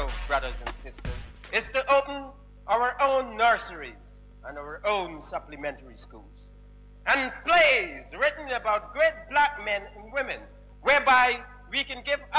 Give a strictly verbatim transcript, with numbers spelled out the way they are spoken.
do, brothers and sisters, is to open our own nurseries and our own supplementary schools, and plays written about great black men and women, whereby we can give